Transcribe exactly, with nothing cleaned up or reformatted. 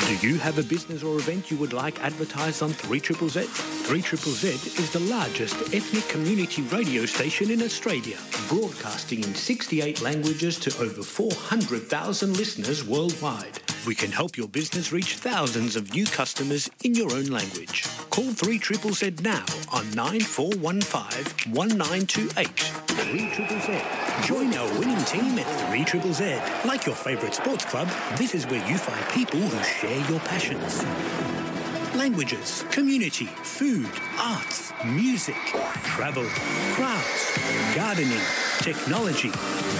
Do you have a business or event you would like advertised on three Z Z? three Z Z is the largest ethnic community radio station in Australia, broadcasting in sixty-eight languages to over four hundred thousand listeners worldwide. We can help your business reach thousands of new customers in your own language. Call three Z Z Z now on nine four one five, one nine two eight. three Z Z Z. Join our winning team at three Z Z Z. Like your favourite sports club, this is where you find people who share your passions. Languages, community, food, arts, music, travel, crafts, gardening, technology.